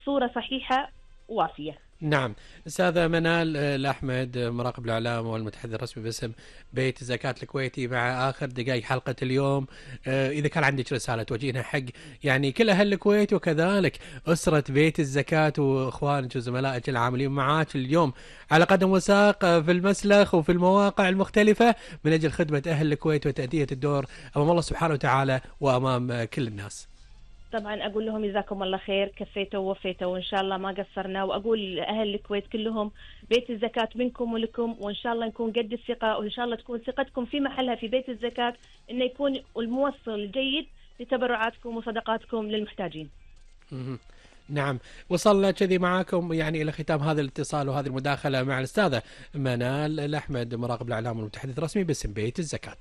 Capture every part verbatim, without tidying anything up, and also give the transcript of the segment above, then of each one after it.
صورة صحيحة ووافية. نعم. أستاذة منال الأحمد، مراقب الإعلام والمتحدث الرسمي باسم بيت الزكاة الكويتي، مع آخر دقائق حلقة اليوم، إذا كان عندك رسالة توجهينها حق يعني كل أهل الكويت وكذلك أسرة بيت الزكاة وإخوانك وزملائك العاملين معك اليوم على قدم وساق في المسلخ وفي المواقع المختلفة من أجل خدمة أهل الكويت وتأدية الدور أمام الله سبحانه وتعالى وأمام كل الناس. طبعا أقول لهم جزاكم الله خير، كفيتوا ووفيتوا وإن شاء الله ما قصرنا. وأقول أهل الكويت كلهم بيت الزكاة منكم ولكم، وإن شاء الله نكون قد الثقة، وإن شاء الله تكون ثقتكم في محلها في بيت الزكاة، إنه يكون الموصل الجيد لتبرعاتكم وصدقاتكم للمحتاجين. نعم. وصلنا كذي معاكم يعني إلى ختام هذا الاتصال وهذه المداخلة مع الأستاذة منال الأحمد، مراقب الإعلام والمتحدث الرسمي باسم بيت الزكاة.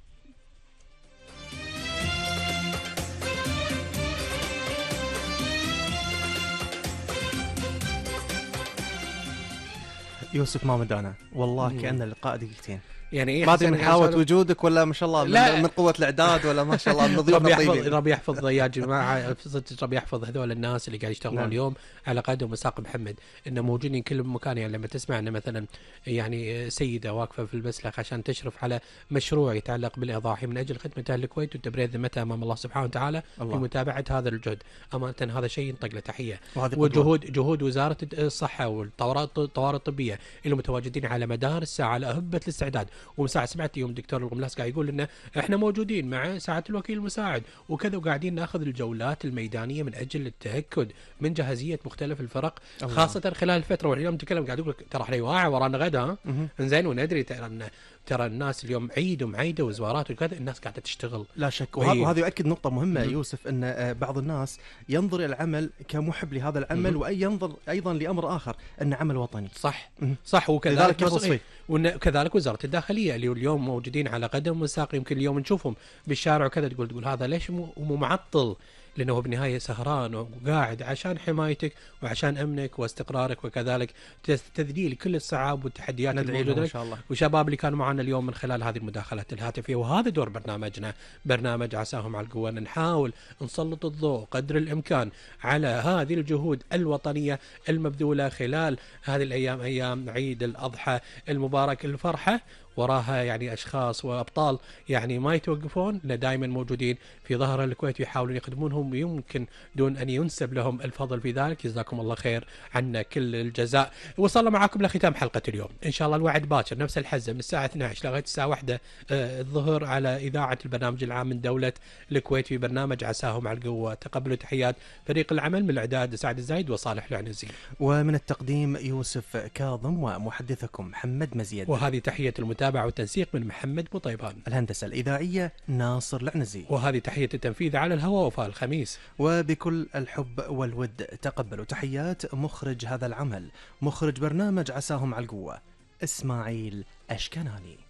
يوسف ما مدانا والله مم. كأن اللقاء دقيقتين يعني إيه، ما ادري من حلاوه وجودك ولا ما شاء الله من, من قوه الاعداد ولا ما شاء الله من ضيوفنا الطيبين. ربي يحفظ يا جماعه، صدق ربي يحفظ هذول الناس اللي قاعد يشتغلون نعم. اليوم على قدم وساق محمد، انه موجودين كل مكان. يعني لما تسمع ان مثلا يعني سيده واقفه في المسلخ عشان تشرف على مشروع يتعلق بالاضاحي من اجل خدمه اهل الكويت وتبرير ذمتها امام الله سبحانه وتعالى في متابعه هذا الجهد، امانه هذا شيء ينطق له تحيه. وجهود جهود وزاره الصحه والطوارئ الطبيه اللي متواجدين على مدار الساعه على اهبه الاستعداد. ومن الساعه سبعة يوم دكتور الغملاس قاعد يقول لنا احنا موجودين مع ساعه الوكيل المساعد وكذا، وقاعدين ناخذ الجولات الميدانيه من اجل التاكد من جاهزيه مختلف الفرق الله. خاصه خلال الفتره. واليوم نتكلم قاعد يقول ترى احنا واعي ورانا غدا زين، وندري ترى ترى الناس اليوم عيد ومعيده وزوارات وكذا، الناس قاعده تشتغل لا شك. وهذا يؤكد نقطه مهمه يوسف، ان بعض الناس ينظر الى العمل كمحب لهذا العمل، واي ينظر ايضا لامر اخر انه عمل وطني. صح صح. وكذلك وكذلك وزاره الداخليه اللي اليوم موجودين على قدم وساق، يمكن اليوم نشوفهم بالشارع وكذا تقول تقول هذا ليش مو معطل، لأنه هو بالنهاية سهران وقاعد عشان حمايتك وعشان أمنك واستقرارك، وكذلك تذليل كل الصعاب والتحديات الموجودة. وشباب اللي كانوا معنا اليوم من خلال هذه المداخلات الهاتفية، وهذا دور برنامجنا، برنامج عساهم على القوة، نحاول نسلط الضوء قدر الإمكان على هذه الجهود الوطنية المبذولة خلال هذه الأيام، أيام عيد الأضحى المبارك. الفرحة وراها يعني أشخاص وأبطال يعني ما يتوقفون، دائما موجودين في ظهر الكويت ويحاولون يخدمونهم، يمكن دون أن ينسب لهم الفضل في ذلك. جزاكم الله خير عنا كل الجزاء. وصلنا معكم لختام حلقة اليوم، إن شاء الله الوعد باكر نفس الحزة من الساعة اثنتي عشرة لغاية الساعة واحدة آه الظهر على إذاعة البرنامج العام من دولة الكويت في برنامج عساهم على القوة. تقبلوا تحيات فريق العمل، من الإعداد سعد الزايد وصالح العنزي، ومن التقديم يوسف كاظم، ومحدثكم محمد مزيد. وهذه تحية المتابعة والتنسيق من محمد بوطيبان. الهندسة الإذاعية ناصر العنزي، وهذه تحية التنفيذ على الهواء وفاء الخميس. وبكل الحب والود تقبلوا تحيات مخرج هذا العمل، مخرج برنامج عساهم على القوة، إسماعيل أشكناني.